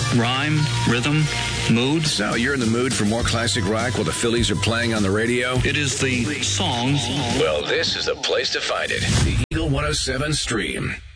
rhyme, rhythm, mood. So you're in the mood for more classic rock while the Phillies are playing on the radio? It is the song. Well, this is the place to find it. The Eagle 107 Stream.